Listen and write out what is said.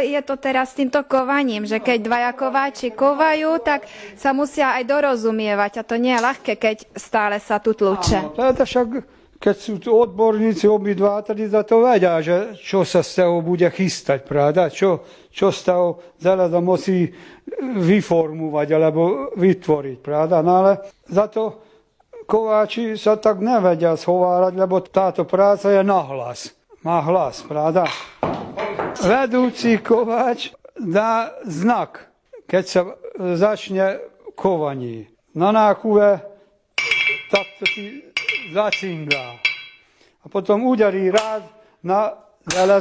je to teraz s týmto kovaním, že keď dvaja kováči kovajú, tak sa musia aj dorozumievať a to nie je ľahké, keď stále sa tu tlúče. Áno, však keď sú tu odborníci obidva, tedy za to vedia, že čo sa z toho bude chystať, pravda? Čo z toho zeleda musí vyformovať alebo vytvoriť, pravda? No ale za to kováči sa tak nevedia schovárať, lebo táto práca je nahlas. Má hlas, pravda? Vedúci kováč dá znak, keď sa začne kovanie. Na nákuve takto si zacingá. A potom udarí rád na železo.